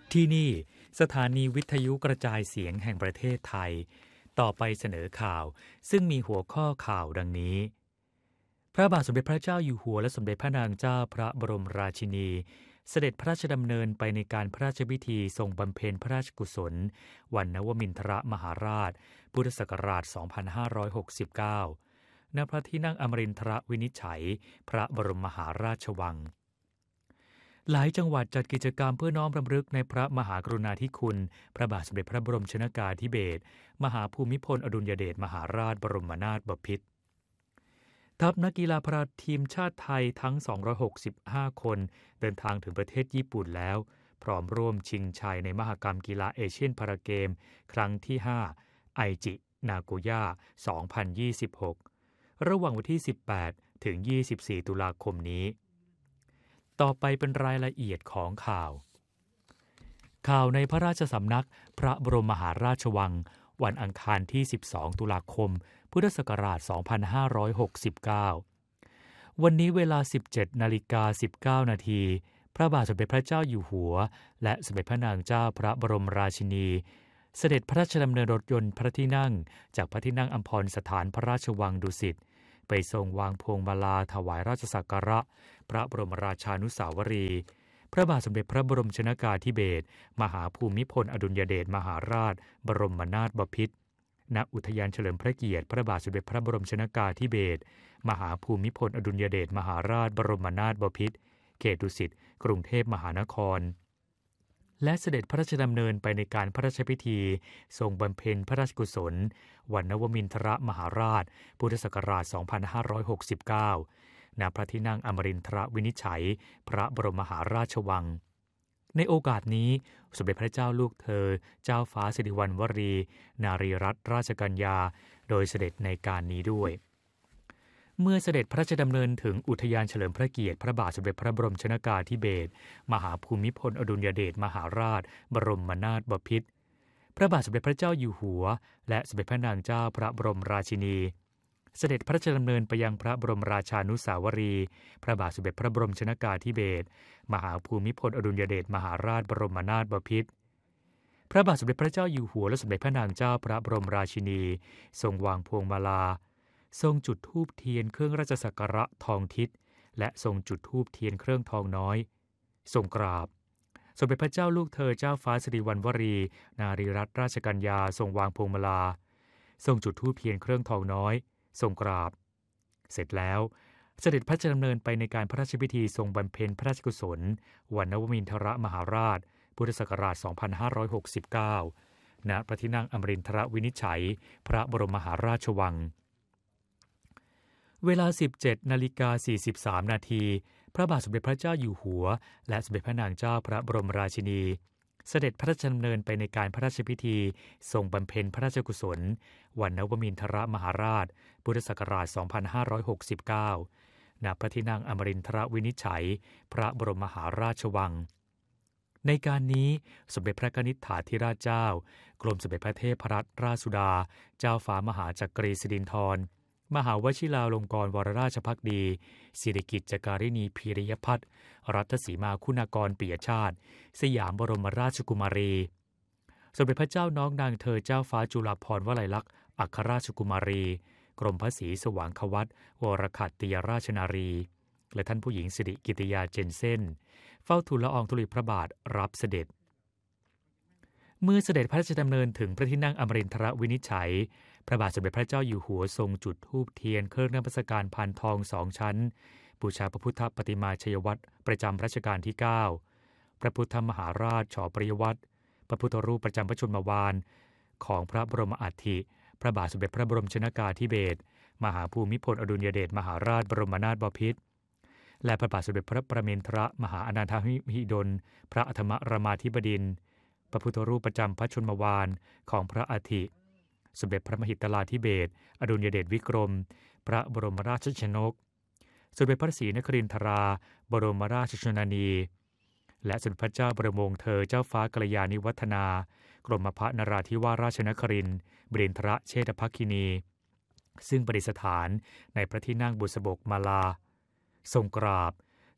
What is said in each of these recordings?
ที่นี่สถานีวิทยุกระจายเสียงแห่งประเทศไทยต่อไปเสนอข่าวซึ่งมีหัวข้อข่าวดังนี้พระบาทสมเด็จพระเจ้าอยู่หัวและสมเด็จพระนางเจ้าพระบรมราชินีเสด็จพระราชดำเนินไปในการพระราชพิธีทรงบำเพ็ญพระราชกุศลวันนวมินทรมหาราชพุทธศักราช 2569 ณ พระที่นั่งอมรินทรวินิจฉัยพระบรมมหาราชวังหลายจังหวัดจัดกิจกรรมเพื่อน้อมรำลึกในพระมหากรุณาธิคุณพระบาทสมเด็จพระบรมชนกาธิเบศรมหาภูมิพลอดุลยเดชมหาราชบรมนาถบพิตรทัพนักกีฬาพาราทีมชาติไทยทั้ง 265 คนเดินทางถึงประเทศญี่ปุ่นแล้วพร้อมร่วมชิงชัยในมหกรรมกีฬาเอเชียนพาราเกมครั้งที่ 5 ไอจิ นาโกย่า 2026 ระหว่างวันที่ 18 ถึง 24 ตุลาคมนี้ต่อไปเป็นรายละเอียดของข่าวในพระราชสำนักพระบรมมหาราชวังวันอังคารที่ 12 ตุลาคม พุทธศักราช 2569 วันนี้เวลา 17:19 นาทีพระบาทสมเด็จพระเจ้าอยู่หัวและสมเด็จพระนางเจ้าพระบรมราชินีเสด็จพระราชดำเนินรถยนต์พระที่นั่งจากพระที่นั่งอัมพรสถานพระราชวังดุสิตไปทรงวางพวงมาลาถวายราชสักการะพระบรมราชานุสาวรีย์พระบาทสมเด็จพระบรมชนกาธิเบศรมหาภูมิพลอดุลยเดชมหาราชบรมนาถบพิตรณอุทยานเฉลิมพระเกียรติพระบาทสมเด็จพระบรมชนกาธิเบศรมหาภูมิพลอดุลยเดชมหาราชบรมนาถบพิตรเขตดุสิตกรุงเทพมหานครและเสด็จพระราชดำเนินไปในการพระราชพิธีทรงบำเพ็ญพระราชกุศลวันนวมินทรมหาราชพุทธศักราช 2569 ณ พระที่นั่งอมรินทรวินิจฉัยพระบรมมหาราชวังในโอกาสนี้สมเด็จพระเจ้าลูกเธอเจ้าฟ้าสิริวัณวรีนารีรัตนราชกัญญาโดยเสด็จในการนี้ด้วยเมื่อเสด็จพระราชดำเนินถึงอุทยานเฉลิมพระเกียรติพระบาทสมเด็จพระบรมชนกาธิเบศรมหาภูมิพลอดุลยเดชมหาราชบรมนาถบพิตรพระบาทสมเด็จพระเจ้าอยู่หัวและสมเด็จพระนางเจ้าพระบรมราชินีเสด็จพระราชดำเนินไปยังพระบรมราชานุสาวรีย์พระบาทสมเด็จพระบรมชนกาธิเบศรมหาภูมิพลอดุลยเดชมหาราชบรมนาถบพิตรพระบาทสมเด็จพระเจ้าอยู่หัวและสมเด็จพระนางเจ้าพระบรมราชินีทรงวางพวงมาลาทรงจุดธูปเทียนเครื่องราชสักการะทองทิศและทรงจุดธูปเทียนเครื่องทองน้อยทรงกราบสมเด็จพระเจ้าลูกเธอเจ้าฟ้าสิริวัณวรีนารีรัตนราชกัญญาทรงวางพวงมาลาทรงจุดธูปเทียนเครื่องทองน้อยทรงกราบเสร็จแล้วเสด็จพระราชดำเนินไปในการพระราชพิธีทรงบำเพ็ญพระราชกุศลวันนวมินทรมหาราชพุทธศักราช 2569 ณ พระที่นั่งอมรินทรวินิจฉัยพระบรมมหาราชวังเวลา 17:43 นาทีพระบาทสมเด็จพระเจ้าอยู่หัวและสมเด็จพระนางเจ้าพระบรมราชินีเสด็จพระราชดำเนินไปในการพระราชพิธีทรงบำเพ็ญพระราชกุศลวันนวมินทรมหาราชพุทธศักราช 2569 ณ พระที่นั่งอมรินทรวินิจฉัยพระบรมมหาราชวังในการนี้สมเด็จพระกนิษฐาธิราชเจ้ากรมสมเด็จพระเทพรัตนราชสุดาเจ้าฟ้ามหาจักรีสิรินธรมหาวชิราลงกรณ์วรราชภักดีสิริกิติ์จการิณีพีริยพัฒน์รัตสีมาคุณากรปิยชาติสยามบรมราชกุมารีสมเด็จพระเจ้าน้องนางเธอเจ้าฟ้าจุฬาภรณ์วลัยลักษณ์อัครราชกุมารีกรมพระศรีสว่างควัตรวรขัตติยราชนารีและท่านผู้หญิงสิริกิติยาเจนเซ่นเฝ้าทูลละอองธุลีพระบาทรับเสด็จเมื่อเสด็จพระราชดำเนินถึงพระที่นั่งอมรินทรวินิจฉัยพระบาทสมเด็จพระเจ้าอยู่หัวทรงจุดธูปเทียนเครื่องนมัสการพานทอง2 ชั้นบูชาพระพุทธปฏิมาชัยวัตรประจำรัชกาลที่ 9 พระพุทธมหาราชฉปริยวัตรพระพุทธรูปประจำพระชนมวาลของพระบรมอัฐิพระบาทสมเด็จพระบรมชนกาธิเบศรมหาภูมิพลอดุลยเดชมหาราชบรมนาถบพิตรและพระบาทสมเด็จพระประเมนทรมหาอนันทมหิดลพระอัฐมรามาธิบดินทร์พระพุทธรูปประจำพระชนมวาลของพระอัฐิสมเด็จพระมหิดลาธิเบศรอดุลยเดชวิกรมพระบรมราชชนกสมเด็จพระศรีนครินทราบรมราชชนนีและสมเด็จพระเจ้าบรมวงศ์เธอเจ้าฟ้ากัลยาณิวัฒนากรมพระนราธิวาสราชนครินทร์บดินทรเชษฐภัคินี ซึ่งประดิษฐานในพระที่นั่งบุษบกมาลาทรงกราบ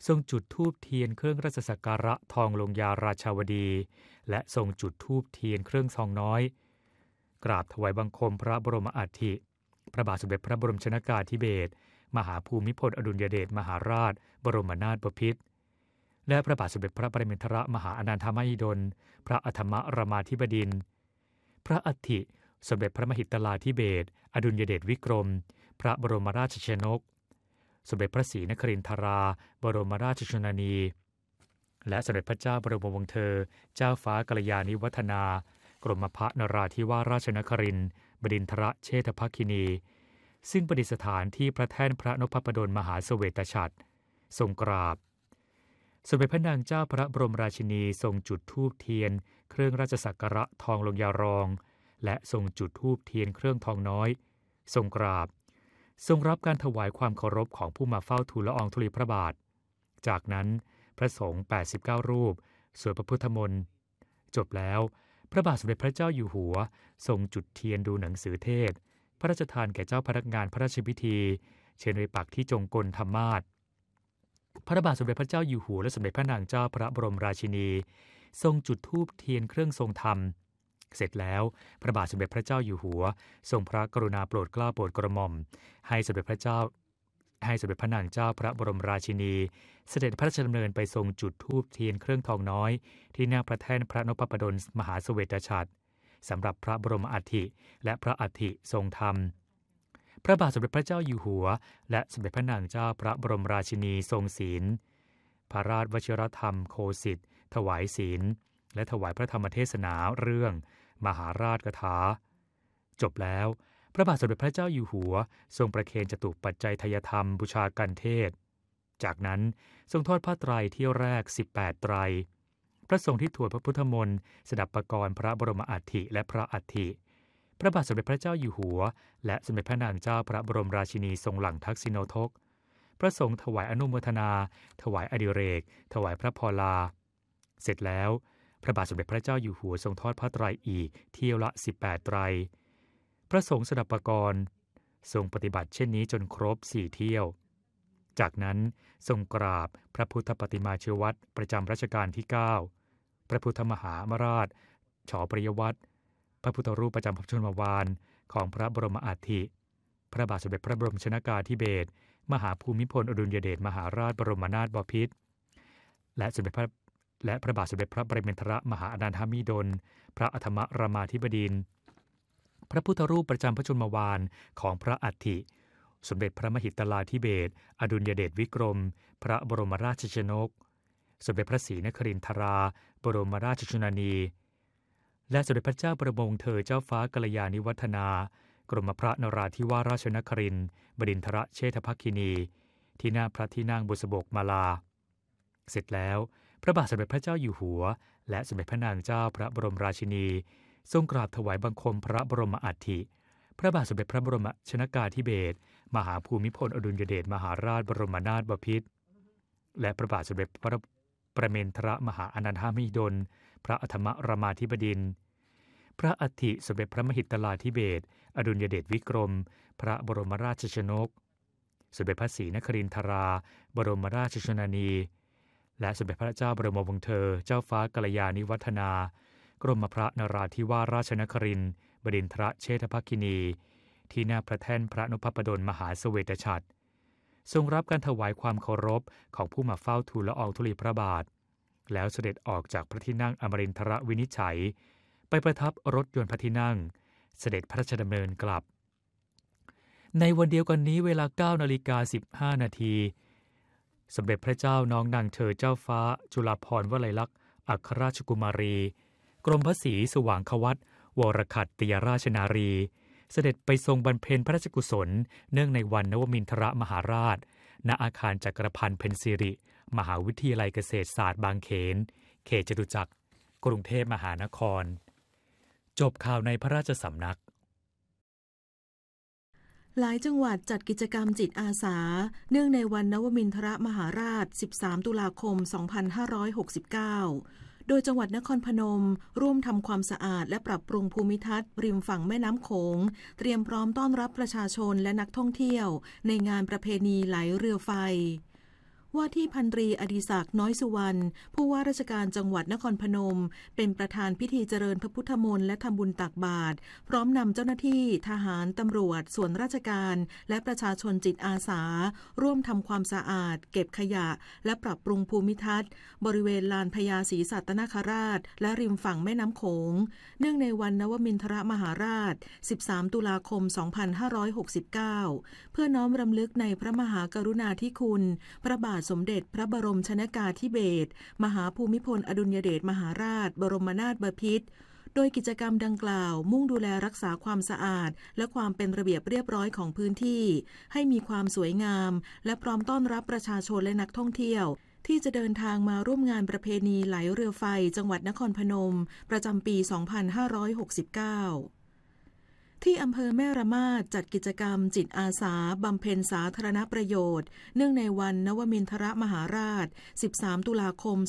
ทรงจุดธูปเทียนเครื่องราชสักการะทองลงยาราชาวดีและทรงจุดธูปเทียนเครื่องทองน้อยกราบถวายบังคมพระบรมอัฐิพระบาทสมเด็จพระบรมชนกาธิเบศรมหาภูมิพลอดุลยเดชมหาราชบรมนาถบพิตรและพระบาทสมเด็จพระปรมินทรมหาอนันทมหิดลพระอัฏฐมรามาธิบดินทร์พระอัฐิสมเด็จพระมหิตลาธิเบศรอดุลยเดชวิกรมพระบรมราชชนกสมเด็จพระศรีนครินทราบรมราชชนนีและสมเด็จพระเจ้าบรมวงศ์เธอเจ้าฟ้ากัลยาณิวัฒนากรมพระนราธิวาสราชนครินทร์บดินทรเชษฐภคินีซึ่งประดิษฐานที่พระแท่นพระนพปดลมหาเสวตฉัตรทรงกราบสมเด็จพระนางเจ้าพระบรมราชินีทรงจุดธูปเทียนเครื่องราชสักการะทองลงยารองและทรงจุดธูปเทียนเครื่องทองน้อยทรงกราบทรงรับการถวายความเคารพของผู้มาเฝ้าทูลละอองธุลีพระบาทจากนั้นพระสงฆ์89รูปสวดพระพุทธมนต์จบแล้วพระบาทสมเด็จพระเจ้าอยู่หัวทรงจุดเทียนดูหนังสือเทศพระราชทานแก่เจ้าพนักงานพระราชพิธีเชิญไปปักที่จงกลธรรมาสน์พระบาทสมเด็จพระเจ้าอยู่หัวและสมเด็จพระนางเจ้าพระบรมราชินีทรงจุดธูปเทียนเครื่องทรงธรรมเสร็จแล้วพระบาทสมเด็จพระเจ้าอยู่หัวทรงพระกรุณาโปรดเกล้าโปรดกระหม่อมให้สมเด็จพระนางเจ้าพระบรมราชินีเสด็จพระราชดำเนินไปทรงจุดธูปเทียนเครื่องทองน้อยที่หน้าพระแท่นพระนพปดลมหาเสวตฉัตรสำหรับพระบรมอัฐิและพระอัฐิทรงธรรมพระบาทสมเด็จพระเจ้าอยู่หัวและสมเด็จพระนางเจ้าพระบรมราชินีทรงศีลพระราชวชิรธรรมโคสิทธิ์ถวายศีลและถวายพระธรรมเทศนาเรื่องมหาราชกถาจบแล้วพระบาทสมเด็จพระเจ้าอยู่หัวทรงประเคนจตุปัจจัยทายธรรมบูชากันเทศจากนั้นทรงทอดผ้าไตรเที่ยวแรก18ไตรพระสงฆ์ที่ถวายพระพุทธมนต์สดับประกรณ์พระบรมอัฐิและพระอัฐิพระบาทสมเด็จพระเจ้าอยู่หัวและสมเด็จพระนางเจ้าพระบรมราชินีทรงหลั่งทักษิโนทกพระสงฆ์ถวายอนุโมทนาถวายอดิเรกถวายพระพรลาเสร็จแล้วพระบาทสมเด็จพระเจ้าอยู่หัวทรงทอดผ้าไตรอีกเที่ยวละ18ไตรพระสงฆ์สดับประกรณ์ทรงปฏิบัติเช่นนี้จนครบ4เที่ยวจากนั้นทรงกราบพระพุทธปฏิมาเชวัตรประจำรัชกาลที่9พระพุทธมหามราชฉปริยวัตรพระพุทธรูปประจำพระชนมวาลของพระบรมอัฐิพระบาทสมเด็จพระบรมชนกาธิเบศรมหาภูมิพลอดุลยเดชมหาราชบรมนาถบพิตรและพระบาทสมเด็จพระปรมินทรมหาอนันทมหิดลพระอัฏฐมรามาธิบดินทร์พระพุทธรูปประจำพระชนมวาลของพระอัฐิสมเด็จพระมหิตลาธิเบศรอดุลยเดชวิกรมพระบรมราชชนกสมเด็จพระศรีนครินทราบรมราชชนนีและสมเด็จพระเจ้าบรมวงศ์เธอเจ้าฟ้ากัลยาณิวัฒนากรมพระนราธิวาสราชนครินทร์บดินทรเชษฐภคินีที่หน้าพระที่นั่งบุษบกมาลาเสร็จแล้วพระบาทสมเด็จพระเจ้าอยู่หัวและสมเด็จพระนางเจ้าพระบรมราชินีทรงกราบถวายบังคมพระบรมอัฐิพระบาทสมเด็จพระบรมชนกาธิเบศรมหาภูมิพลอดุลยเดชมหาราชบรมนาถบพิตรและพระบาทสมเด็จพระปรมินทรมหาอนันทมหิดลพระอัฏฐมรามาธิบดินทร์พระอัฐิสมเด็จพระมหิตลาธิเบศรอดุลยเดชวิกรมพระบรมราชชนกสมเด็จพระศรีนครินทราบรมราชชนนีและสมเด็จพระเจ้าบรมวงศ์เธอเจ้าฟ้ากัลยาณิวัฒนากรมพระนราธิวาสราชนครินทร์บดินทรเชษฐภคินีที่หน้าพระแท่นพระนพปดลมหาเสวตฉัตรทรงรับการถวายความเคารพของผู้มาเฝ้าทูลละอองธุลีพระบาทแล้วเสด็จออกจากพระที่นั่งอมรินทรวินิจฉัยไปประทับรถยนต์พระที่นั่งเสด็จพระราชดำเนินกลับในวันเดียวกันนี้เวลา 9:15 นาทีสมเด็จพระเจ้าน้องนางเธอเจ้าฟ้าจุฬาภรณ์วลัยลักษณ์อัครราชกุมารีกรมพระศรีสว่างควัตรวรขัตติยราชนารีเสด็จไปทรงบำเพ็ญพระราชกุศลเนื่องในวันนวมินทรมหาราชณอาคารจักรพันธ์เพ็ญศิริมหาวิทยาลัยเกษตรศาสตร์บางเขนเขตจตุจักรกรุงเทพมหานครจบข่าวในพระราชสำนักหลายจังหวัดจัดกิจกรรมจิตอาสาเนื่องในวันนวมินทรมหาราช13ตุลาคม2569โดยจังหวัดนครพนมร่วมทำความสะอาดและปรับปรุงภูมิทัศน์ริมฝั่งแม่น้ำโขงเตรียมพร้อมต้อนรับประชาชนและนักท่องเที่ยวในงานประเพณีไหลเรือไฟว่าที่พันตรีอดิศักดิ์น้อยสุวรรณผู้ว่าราชการจังหวัดนครพนมเป็นประธานพิธีเจริญพระพุทธมนต์และทำบุญตักบาตรพร้อมนำเจ้าหน้าที่ทหารตำรวจส่วนราชการและประชาชนจิตอาสาร่วมทำความสะอาดเก็บขยะและปรับปรุงภูมิทัศน์บริเวณลานพญาศรีสัตนคราชและริมฝั่งแม่น้ำโขงเนื่องในวันนวมินทรมหาราช13ตุลาคม2569เพื่อน้อมรำลึกในพระมหากรุณาธิคุณพระบาทสมเด็จพระบรมชนกาธิเบศรมหาภูมิพลอดุลยเดชมหาราชบรมนาถบพิตรโดยกิจกรรมดังกล่าวมุ่งดูแลรักษาความสะอาดและความเป็นระเบียบเรียบร้อยของพื้นที่ให้มีความสวยงามและพร้อมต้อนรับประชาชนและนักท่องเที่ยวที่จะเดินทางมาร่วมงานประเพณีไหลเรือไฟจังหวัดนครพนมประจำปี 2569ที่อำเภอแม่ระมาดจัดกิจกรรมจิตอาสาบำเพ็ญสาธารณประโยชน์เนื่องในวันนวมินทรมหาราช13ตุลาคม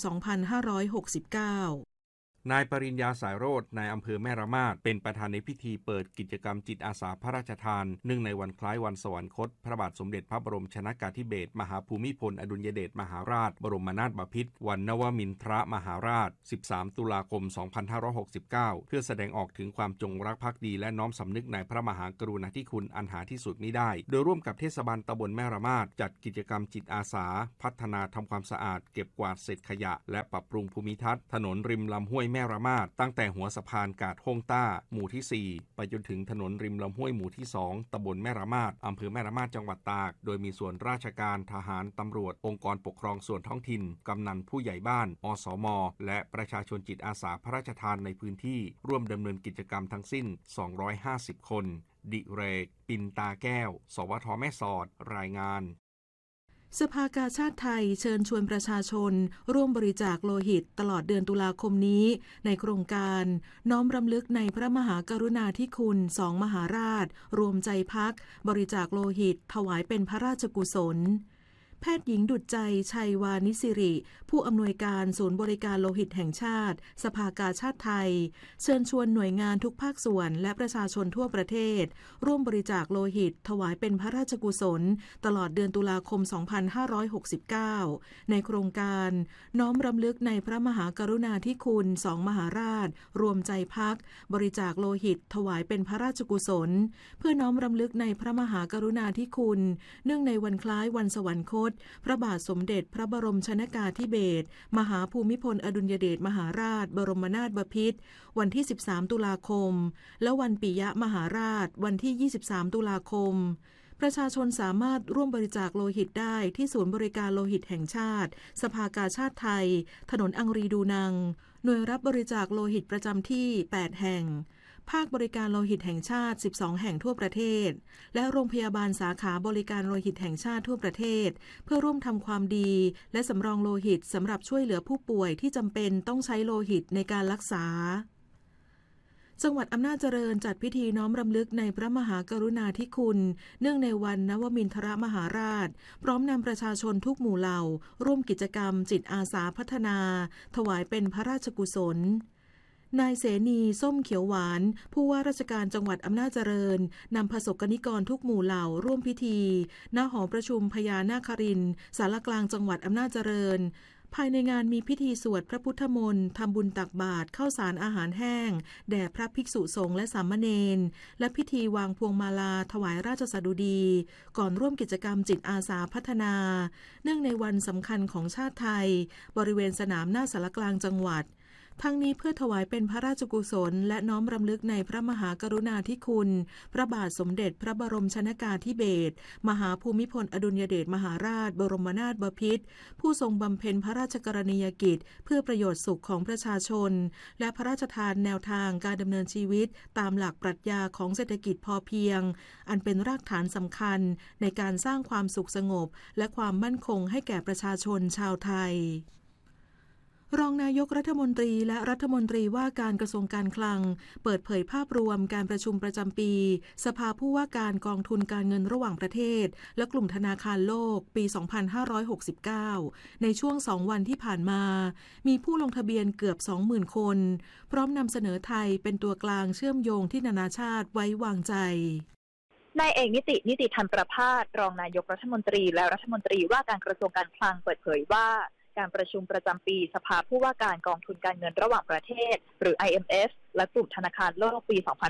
2569 นายปริญญาสายโรจน์นายอำเภอแม่ระมาดเป็นประธานในพิธีเปิดกิจกรรมจิตอาสาพระราชทานเนื่องในวันคล้ายวันสวรรคตพระบาทสมเด็จพระบรมชนกาธิเบศรมหาภูมิพลอดุลยเดชมหาราชบรมนาถบพิตรวันนวมินทรมหาราช13ตุลาคม2569เพื่อแสดงออกถึงความจงรักภักดีและน้อมสำนึกในพระมหากรุณาธิคุณอันหาที่สุดมิได้โดยร่วมกับเทศบาลตำบลแม่ระมาดจัดกิจกรรมจิตอาสาพัฒนาทำความสะอาดเก็บกวาดเศษขยะและปรับปรุงภูมิทัศน์ถนนริมลำห้วยแม่ระมาดตั้งแต่หัวสะพานกาดห้งต้าหมู่ที่4ไปจนถึงถนนริมลำห้วยหมู่ที่2ตำบลแม่ระมาดอำเภอแม่ระมาดจังหวัดตากโดยมีส่วนราชการทหารตำรวจองค์กรปกครองส่วนท้องถิ่นกำนันผู้ใหญ่บ้านอสมและประชาชนจิตอาสาพระราชทานในพื้นที่ร่วมดำเนินกิจกรรมทั้งสิ้น250คนดิเรกปินตาแก้วสวทแม่สอดรายงานสภากาชาติไทยเชิญชวนประชาชนร่วมบริจาคโลหิตตลอดเดือนตุลาคมนี้ในโครงการน้อมรำลึกในพระมหากรุณาธิคุณ2มหาราชรวมใจพักบริจาคโลหิตถวายเป็นพระราชกุศลแพทย์หญิงดุจใจชัยวานิสิริผู้อำนวยการศูนย์บริการโลหิตแห่งชาติสภากาชาติไทยเชิญชวนหน่วยงานทุกภาคส่วนและประชาชนทั่วประเทศร่วมบริจาคโลหิตถวายเป็นพระราชกุศลตลอดเดือนตุลาคม2569ในโครงการน้อมรำลึกในพระมหากรุณาธิคุณ2มหาราชรวมใจพักบริจาคโลหิตถวายเป็นพระราชกุศลเพื่อน้อมรำลึกในพระมหากรุณาธิคุณเนื่องในวันคล้ายวันสวรรคตพระบาทสมเด็จพระบรมชนกาธิเบศรมหาภูมิพลอดุลยเดชมหาราชบรมนาถบพิตรวันที่13ตุลาคมและวันปิยมหาราชวันที่23ตุลาคมประชาชนสามารถร่วมบริจาคโลหิตได้ที่ศูนย์บริการโลหิตแห่งชาติสภากาชาติไทยถนนอังรีดูนังหน่วยรับบริจาคโลหิตประจำที่8แห่งภาคบริการโลหิตแห่งชาติ12แห่งทั่วประเทศและโรงพยาบาลสาขาบริการโลหิตแห่งชาติทั่วประเทศเพื่อร่วมทำความดีและสำรองโลหิตสำหรับช่วยเหลือผู้ป่วยที่จำเป็นต้องใช้โลหิตในการรักษาจังหวัดอำนาจเจริญจัดพิธีน้อมรำลึกในพระมหากรุณาธิคุณเนื่องในวันนวมินทรมหาราชพร้อมนำประชาชนทุกหมู่เหล่าร่วมกิจกรรมจิตอาสาพัฒนาถวายเป็นพระราชกุศลนายเสนีส้มเขียวหวานผู้ว่าราชการจังหวัดอำนาจเจริญนำประสบกนิกรทุกหมู่เหล่าร่วมพิธีณหอประชุมพญานาครินทร์ศาลากลางจังหวัดอำนาจเจริญภายในงานมีพิธีสวดพระพุทธมนต์ทำบุญตักบาตรข้าวสารอาหารแห้งแด่พระภิกษุสงฆ์และสามเณรและพิธีวางพวงมาลาถวายราชสดุดีก่อนร่วมกิจกรรมจิตอาสาพัฒนาเนื่องในวันสำคัญของชาติไทยบริเวณสนามหน้าศาลากลางจังหวัดทั้งนี้เพื่อถวายเป็นพระราชกุศลและน้อมรำลึกในพระมหากรุณาธิคุณพระบาทสมเด็จพระบรมชนกาธิเบศรมหาภูมิพลอดุลยเดชมหาราชบรมนาถบพิตรผู้ทรงบำเพ็ญพระราชกรณียกิจเพื่อประโยชน์สุขของประชาชนและพระราชทานแนวทางการดำเนินชีวิตตามหลักปรัชญาของเศรษฐกิจพอเพียงอันเป็นรากฐานสำคัญในการสร้างความสุขสงบและความมั่นคงให้แก่ประชาชนชาวไทยรองนายกรัฐมนตรีและรัฐมนตรีว่าการกระทรวงการคลังเปิดเผยภาพรวมการประชุมประจำปีสภาผู้ว่าการกองทุนการเงินระหว่างประเทศและกลุ่มธนาคารโลกปี 2569 ในช่วง2วันที่ผ่านมามีผู้ลงทะเบียนเกือบ 20,000 คนพร้อมนำเสนอไทยเป็นตัวกลางเชื่อมโยงที่นานาชาติไว้วางใจนายเอกนิติธรรมประภาสรองนายกรัฐมนตรีและรัฐมนตรีว่าการกระทรวงการคลังเปิดเผยว่าการประชุมประจำปีสภาผู้ว่าการกองทุนการเงินระหว่างประเทศหรือ IMF และกลุ่มธนาคารโลกปี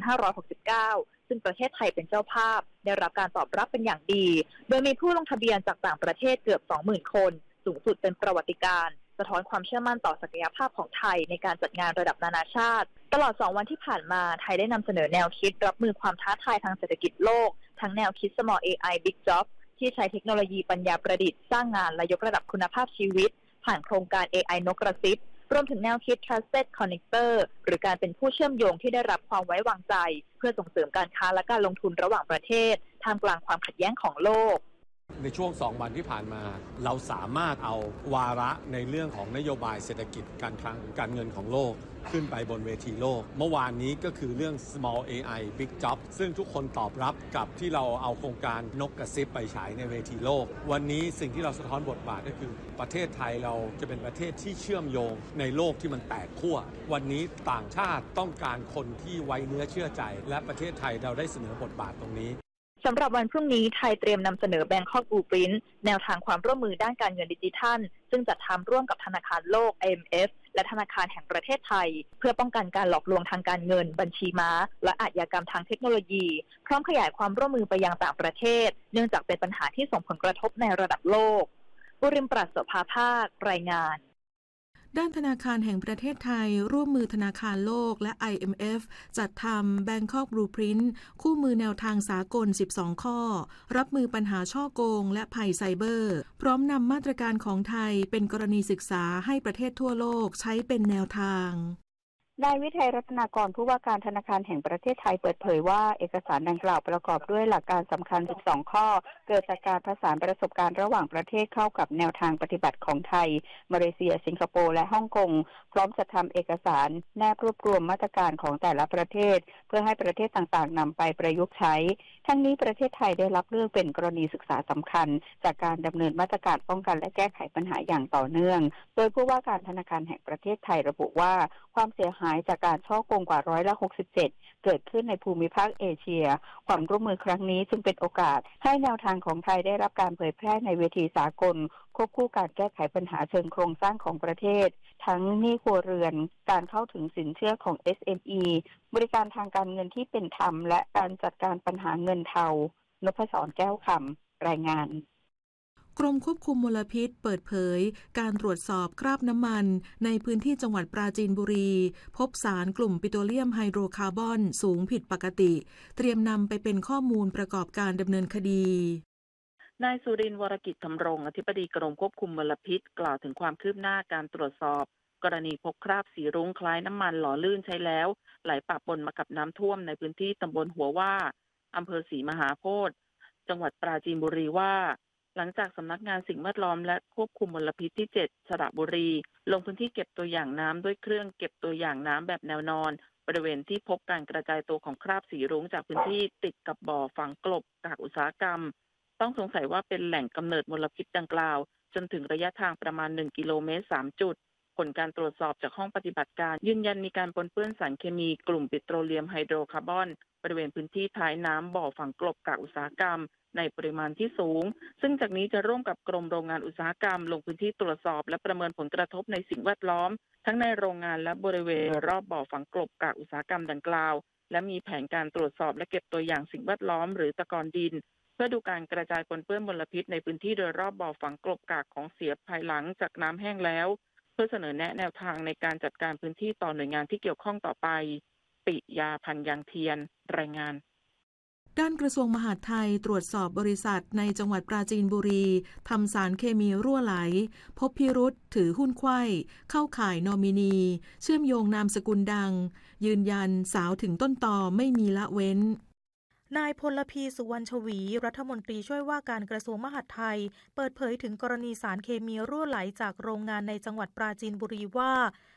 2569 ซึ่งประเทศไทยเป็นเจ้าภาพได้รับการตอบรับเป็นอย่างดีโดยมีผู้ลงทะเบียนจากต่างประเทศเกือบ 20,000 คนสูงสุดเป็นประวัติการณ์สะท้อนความเชื่อมั่นต่อศักยภาพของไทยในการจัดงานระดับนานาชาติตลอด2วันที่ผ่านมาไทยได้นำเสนอแนวคิดรับมือความท้าทายทางเศรษฐกิจโลกทั้งแนวคิด Small AI Big Job ที่ใช้เทคโนโลยีปัญญาประดิษฐ์สร้างงานและยกระดับคุณภาพชีวิตผ่านโครงการ AI นกกระซิบรวมถึงแนวคิด Trusted Connector หรือการเป็นผู้เชื่อมโยงที่ได้รับความไว้วางใจเพื่อส่งเสริมการค้าและการลงทุนระหว่างประเทศท่ามกลางความขัดแย้งของโลกในช่วง2วันที่ผ่านมาเราสามารถเอาวาระในเรื่องของนโยบายเศรษฐกิจการคลังการเงินของโลกขึ้นไปบนเวทีโลกเมื่อวานนี้ก็คือเรื่อง Small AI Big Job ซึ่งทุกคนตอบรับกับที่เราเอาโครงการนกกระซิบไปฉายในเวทีโลกวันนี้สิ่งที่เราสะท้อนบทบาทก็คือประเทศไทยเราจะเป็นประเทศที่เชื่อมโยงในโลกที่มันแตกขั้ววันนี้ต่างชาติต้องการคนที่ไว้เนื้อเชื่อใจและประเทศไทยเราได้เสนอบทบาทตรงนี้สำหรับวันพรุ่งนี้ไทยเตรียมนำเสนอ Bangkok Blueprint แนวทางความร่วมมือด้านการเงินดิจิทัลซึ่งจัดทำร่วมกับธนาคารโลก IMF และธนาคารแห่งประเทศไทยเพื่อป้องกันการหลอกลวงทางการเงินบัญชีม้าและอาชญากรรมทางเทคโนโลยีพร้อมขยายความร่วมมือไปยังต่างประเทศเนื่องจากเป็นปัญหาที่ส่งผลกระทบในระดับโลกบุริมปราศโสภาภาครายงานด้านธนาคารแห่งประเทศไทยร่วมมือธนาคารโลกและ IMF จัดทำ Bangkok Blueprint คู่มือแนวทางสากล 12 ข้อรับมือปัญหาฉ้อโกงและภัยไซเบอร์พร้อมนำมาตรการของไทยเป็นกรณีศึกษาให้ประเทศทั่วโลกใช้เป็นแนวทางนายวิทัยรัตนากรผู้ว่าการธนาคารแห่งประเทศไทยเปิดเผยว่าเอกสารดังกล่าวประกอบด้วยหลักการสำคัญ 12 ข้อเกิดจากการผสานประสบการณ์ระหว่างประเทศเข้ากับแนวทางปฏิบัติของไทยมาเลเซียสิงคโปร์และฮ่องกงพร้อมจัดทำเอกสารแนบรวบรวมมาตรการของแต่ละประเทศเพื่อให้ประเทศต่างๆนำไปประยุกต์ใช้ทั้งนี้ประเทศไทยได้รับเลือกเป็นกรณีศึกษาสำคัญจากการดำเนินมาตรการป้องกันและแก้ไขปัญหาอย่างต่อเนื่องโดยผู้ว่าการธนาคารแห่งประเทศไทยระบุว่าความเสียหายจากการฉ้อโกงกว่า67%เกิดขึ้นในภูมิภาคเอเชียความร่วมมือครั้งนี้จึงเป็นโอกาสให้แนวทางของไทยได้รับการเผยแพร่ในเวทีสากลควบคู่การแก้ไขปัญหาเชิงโครงสร้างของประเทศทั้งหนี้ครัวเรือนการเข้าถึงสินเชื่อของ SME บริการทางการเงินที่เป็นธรรมและการจัดการปัญหาเงินเทานพศรแก้วคำรายงานกรมควบคุมมลพิษเปิดเผยการตรวจสอบคราบน้ำมันในพื้นที่จังหวัดปราจีนบุรีพบสารกลุ่มปิโตรเลียมไฮโดรคาร์บอนสูงผิดปกติเตรียมนำไปเป็นข้อมูลประกอบการดำเนินคดีนายสุรินทร์วรกิจธำรงอธิบดีกรมควบคุมมลพิษกล่าวถึงความคืบหน้าการตรวจสอบกรณีพบคราบสีรุ้งคล้ายน้ำมันหล่อลื่นใช้แล้วไหลปะปนมากับน้ำท่วมในพื้นที่ตำบลหัวว่าอำเภอศรีมหาโพธิ์จังหวัดปราจีนบุรีว่าหลังจากสำนักงานสิ่งแวดล้อมและควบคุมมลพิษที่7สระบุรีลงพื้นที่เก็บตัวอย่างน้ำด้วยเครื่องเก็บตัวอย่างน้ำแบบแนวนอนบริเวณที่พบการกระจายตัวของคราบสีรุ้งจากพื้นที่ติดกับบ่อฝังกลบกากอุตสาหกรรมต้องสงสัยว่าเป็นแหล่งกำเนิดมลพิษดังกล่าวจนถึงระยะทางประมาณ1กิโลเมตร3จุดผลการตรวจสอบจากห้องปฏิบัติการยืนยันมีการปนเปื้อนสารเคมีกลุ่มปิโตรเลียมไฮโดรคาร์บอนบริเวณพื้นที่ท้ายน้ำบ่อฝังกลบกากอุตสาหกรรมในปริมาณที่สูงซึ่งจากนี้จะร่วมกับกรมโรงงานอุตสาหกรรมลงพื้นที่ตรวจสอบและประเมินผลกระทบในสิ่งแวดล้อมทั้งในโรงงานและบริเวณรอบบ่อฝังกลบกากอุตสาหกรรมดังกล่าวและมีแผนการตรวจสอบและเก็บตัวอย่างสิ่งแวดล้อมหรือตะกอนดินเพื่อดูการกระจายปนเปื้อนมลพิษในพื้นที่โดยรอบบ่อฝังกลบกากของเสียภายหลังจากน้ำแห้งแล้วเพื่อเสนอแนะแนวทางในการจัดการพื้นที่ต่อหน่วยงานที่เกี่ยวข้องต่อไปปิยาพันธ์ยังเทียนรายงานด้านกระทรวงมหาดไทยตรวจสอบบริษัทในจังหวัดปราจีนบุรีทำสารเคมีรั่วไหลพบพิรุธถือหุ้นไขว้เข้าข่ายนอมินีเชื่อมโยงนามสกุลดังยืนยันสาวถึงต้นตอไม่มีละเว้นนายพลพีสุวรรณชวีรัฐมนตรีช่วยว่าการกระทรวงมหาดไทยเปิดเผยถึงกรณีสารเคมีรั่วไหลจากโรงงานในจังหวัดปราจีนบุรีว่า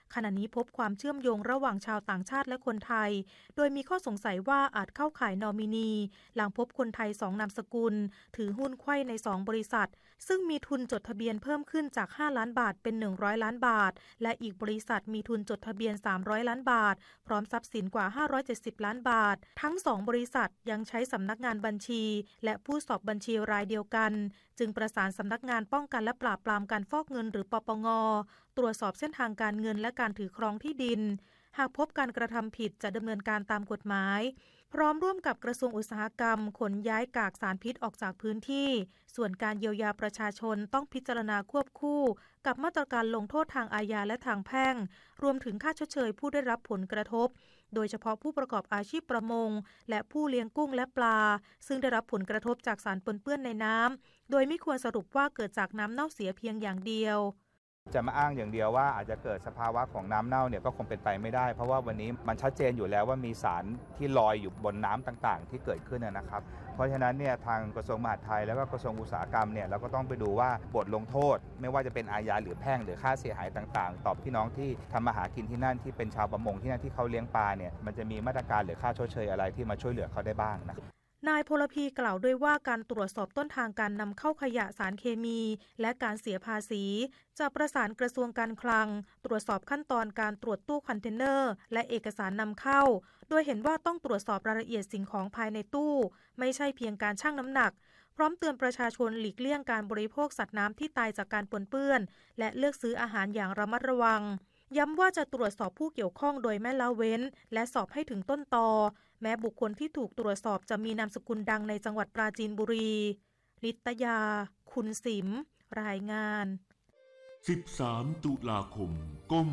ขณะนี้พบความเชื่อมโยงระหว่างชาวต่างชาติและคนไทยโดยมีข้อสงสัยว่าอาจเข้าข่ายนอมินีหลังพบคนไทย2 นามสกุลถือหุ้นไขว้ใน2 บริษัทซึ่งมีทุนจดทะเบียนเพิ่มขึ้นจาก5 ล้านบาทเป็น100 ล้านบาทและอีกบริษัทมีทุนจดทะเบียน300 ล้านบาทพร้อมทรัพย์สินกว่า570 ล้านบาททั้ง2 บริษัทยังใช้สำนักงานบัญชีและผู้สอบบัญชีรายเดียวกันจึงประสานสำนักงานป้องกันและปราบปรามการฟอกเงินหรือปปง.ตรวจสอบเส้นทางการเงินและการถือครองที่ดินหากพบการกระทำผิดจะดำเนินการตามกฎหมายพร้อมร่วมกับกระทรวงอุตสาหกรรมขนย้ายกากสารพิษออกจากพื้นที่ส่วนการเยียวยาประชาชนต้องพิจารณาควบคู่กับมาตรการลงโทษทางอาญาและทางแพ่งรวมถึงค่าชดเชยผู้ได้รับผลกระทบโดยเฉพาะผู้ประกอบอาชีพประมงและผู้เลี้ยงกุ้งและปลาซึ่งได้รับผลกระทบจากสารปนเปื้อนในน้ำโดยไม่ควรสรุปว่าเกิดจากน้ำเน่าเสียเพียงอย่างเดียวจะมาอ้างอย่างเดียวว่าอาจจะเกิดสภาวะของน้ำเน่าเนี่ยก็คงเป็นไปไม่ได้เพราะว่าวันนี้มันชัดเจนอยู่แล้วว่ามีสารที่ลอยอยู่บนน้ำต่างๆที่เกิดขึ้นนะครับเพราะฉะนั้นเนี่ยทางกระทรวงมหาดไทยแล้วก็กระทรวงอุตสาหกรรมเนี่ยเราก็ต้องไปดูว่าบทลงโทษไม่ว่าจะเป็นอาญาหรือแพ่งหรือค่าเสียหายต่างๆต่อพี่น้องที่ทำมาหากินที่นั่นที่เป็นชาวประมงที่นั่นที่เขาเลี้ยงปลาเนี่ยมันจะมีมาตรการหรือค่าชดเชยอะไรที่มาช่วยเหลือเขาได้บ้างนะนายพลพีกล่าวด้วยว่าการตรวจสอบต้นทางการนำเข้าขยะสารเคมีและการเสียภาษีจะประสานกระทรวงการคลังตรวจสอบขั้นตอนการตรวจตู้คอนเทนเนอร์และเอกสารนำเข้าโดยเห็นว่าต้องตรวจสอบรายละเอียดสิ่งของภายในตู้ไม่ใช่เพียงการชั่งน้ำหนักพร้อมเตือนประชาชนหลีกเลี่ยงการบริโภคสัตว์น้ำที่ตายจากการปนเปื้อนและเลือกซื้ออาหารอย่างระมัดระวังย้ำว่าจะตรวจสอบผู้เกี่ยวข้องโดยไม่ละเว้นและสอบให้ถึงต้นตอแม้บุคคลที่ถูกตรวจสอบจะมีนามสกุลดังในจังหวัดปราจีนบุรีฤตยาคุณสิมรายงาน 13 ตุลาคมก้ม